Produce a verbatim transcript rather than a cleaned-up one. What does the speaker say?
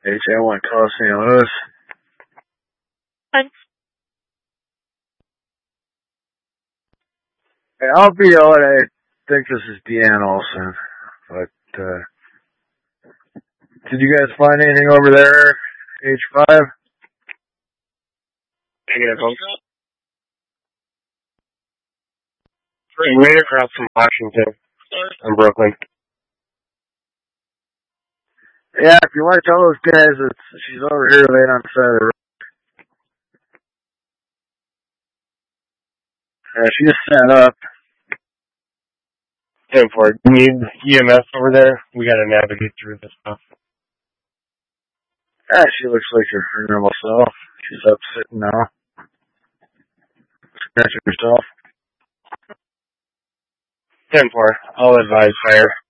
H A one call Saint Louis. Fine. Hey, I'll be on. I think this is Deanne Olson. But, uh, did you guys find anything over there? H five? Taking a phone call? Right across from Washington in Brooklyn. Yeah, if you want to tell those guys that she's over here laying on the side of the road. Yeah, she just sat up. ten four. You need E M S over there? We gotta navigate through this stuff. Yeah, she looks like her, her normal self. She's up sitting now. Scratching herself. ten four. I'll advise fire.